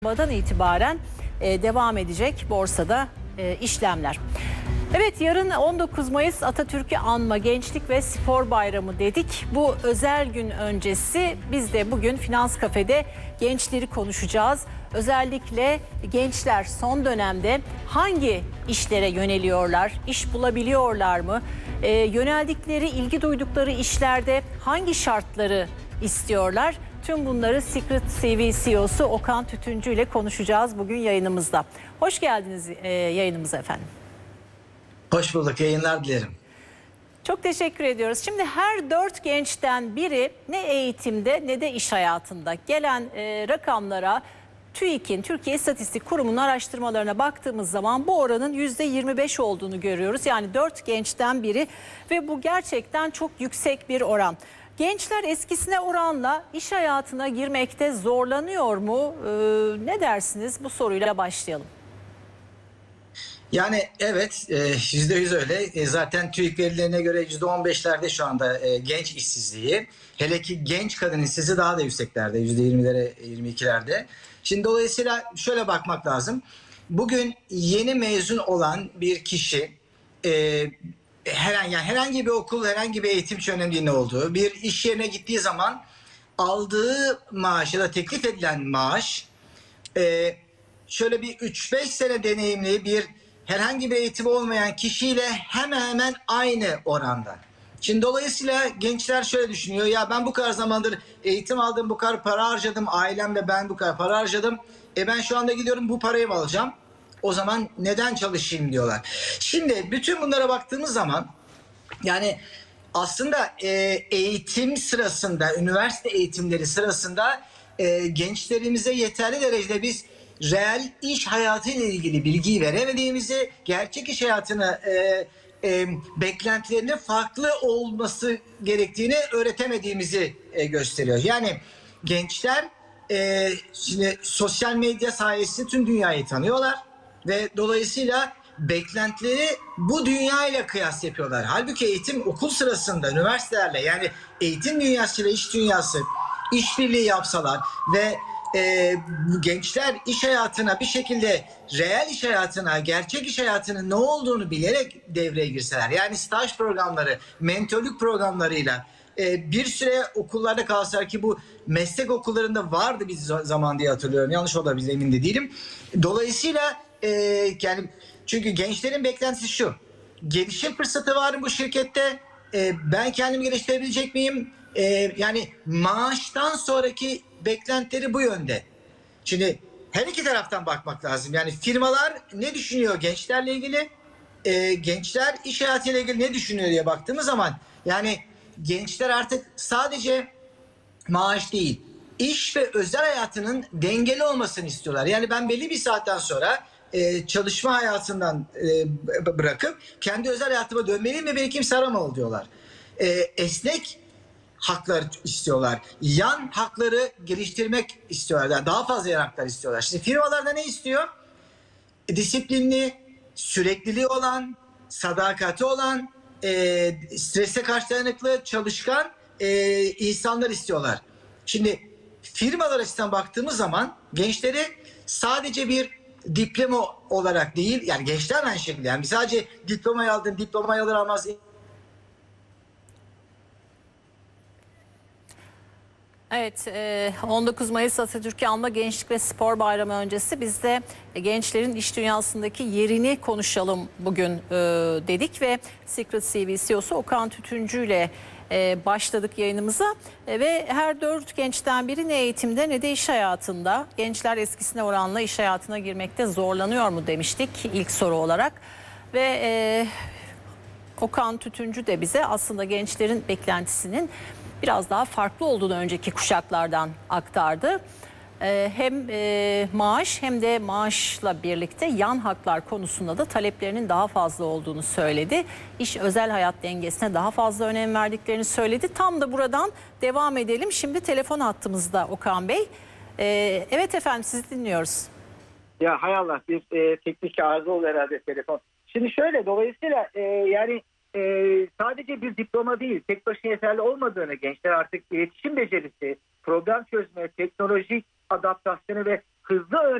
Çarşambadan itibaren devam edecek borsada işlemler. Evet, yarın 19 Mayıs Atatürk'ü anma Gençlik ve Spor Bayramı dedik. Bu özel gün öncesi biz de bugün Finans Kafe'de gençleri konuşacağız. Özellikle gençler son dönemde hangi işlere yöneliyorlar, iş bulabiliyorlar mı? Yöneldikleri, ilgi duydukları işlerde hangi şartları istiyorlar? Tüm bunları Secret CV CEO'su Okan Tütüncü ile konuşacağız bugün yayınımızda. Hoş geldiniz yayınımıza efendim. Hoş bulduk, yayınlar dilerim. Çok teşekkür ediyoruz. Şimdi her 4 gençten biri ne eğitimde ne de iş hayatında. Gelen rakamlara TÜİK'in, Türkiye İstatistik Kurumu'nun araştırmalarına baktığımız zaman bu oranın %25 olduğunu görüyoruz. Yani 4 gençten biri ve bu gerçekten çok yüksek bir oran. Gençler eskisine oranla iş hayatına girmekte zorlanıyor mu? Ne dersiniz? Bu soruyla başlayalım. Yani evet, %100 öyle. Zaten TÜİK verilerine göre %15'lerde şu anda genç işsizliği. Hele ki genç kadın işsizliği daha da yükseklerde, %20'lere, 22'lerde. Şimdi dolayısıyla şöyle bakmak lazım. Bugün yeni mezun olan bir kişi herhangi bir okul, herhangi bir eğitim, hiç önemli değil ne olduğu, bir iş yerine gittiği zaman aldığı maaş ya da teklif edilen maaş şöyle bir 3-5 sene deneyimli bir herhangi bir eğitimi olmayan kişiyle hemen hemen aynı oranda. Şimdi dolayısıyla gençler şöyle düşünüyor: ya ben bu kadar zamandır eğitim aldım, bu kadar para harcadım, ailem ve ben bu kadar para harcadım. Ben şu anda gidiyorum, bu parayı mı alacağım? O zaman neden çalışayım diyorlar. Şimdi bütün bunlara baktığımız zaman yani aslında eğitim sırasında, üniversite eğitimleri sırasında gençlerimize yeterli derecede biz reel iş hayatıyla ilgili bilgiyi veremediğimizi, gerçek iş hayatını beklentilerinin farklı olması gerektiğini öğretemediğimizi gösteriyor. Yani gençler şimdi sosyal medya sayesinde tüm dünyayı tanıyorlar ve dolayısıyla beklentileri bu dünyayla kıyas yapıyorlar. Halbuki eğitim okul sırasında üniversitelerle, yani eğitim dünyası ile iş dünyası işbirliği yapsalar ve gençler iş hayatına bir şekilde, reel iş hayatına, gerçek iş hayatının ne olduğunu bilerek devreye girseler, yani staj programları, mentörlük programlarıyla bir süre okullarda kalsalar, ki bu meslek okullarında vardı bir zaman diye hatırlıyorum, yanlış olabilir, emin de değilim. Dolayısıyla yani çünkü gençlerin beklentisi şu: gelişim fırsatı var mı bu şirkette? Ben kendimi geliştirebilecek miyim? Yani maaştan sonraki beklentileri bu yönde. Şimdi her iki taraftan bakmak lazım. Yani firmalar ne düşünüyor gençlerle ilgili? Gençler iş hayatıyla ilgili ne düşünüyor diye baktığımız zaman, yani gençler artık sadece maaş değil, iş ve özel hayatının dengeli olmasını istiyorlar. Yani ben belli bir saatten sonra çalışma hayatından bırakıp kendi özel hayatıma dönmeliyim ve beni kimse aramalı diyorlar. Esnek haklar istiyorlar. Yan hakları geliştirmek istiyorlar. Yani daha fazla yan haklar istiyorlar. Şimdi firmalarda ne istiyor? Disiplinli, sürekliliği olan, sadakati olan, strese karşı dayanıklı, çalışkan insanlar istiyorlar. Şimdi firmalar açısından baktığımız zaman gençleri sadece bir diploma olarak değil, yani gençler aynı şekilde, yani sadece diplomayı aldın, diplomayı alır almaz. Evet, 19 Mayıs Atatürk'ü anma Gençlik ve Spor Bayramı öncesi biz de gençlerin iş dünyasındaki yerini konuşalım bugün dedik ve Secret CV CEO'su Okan Tütüncü ile başladık yayınımıza ve her 4 gençten biri ne eğitimde ne de iş hayatında. Gençler eskisine oranla iş hayatına girmekte zorlanıyor mu demiştik ilk soru olarak ve Okan Tütüncü de bize aslında gençlerin beklentisinin biraz daha farklı olduğunu önceki kuşaklardan aktardı. Hem maaş hem de maaşla birlikte yan haklar konusunda da taleplerinin daha fazla olduğunu söyledi. İş özel hayat dengesine daha fazla önem verdiklerini söyledi. Tam da buradan devam edelim. Şimdi telefon hattımızda Okan Bey. Evet efendim, sizi dinliyoruz. Ya hay Allah, bir teknik arıza oldu herhalde telefon. Şimdi şöyle, dolayısıyla sadece bir diploma değil, tek başına yeterli olmadığını, gençler artık iletişim becerisi, problem çözme, teknolojik adaptasyonu ve hızlı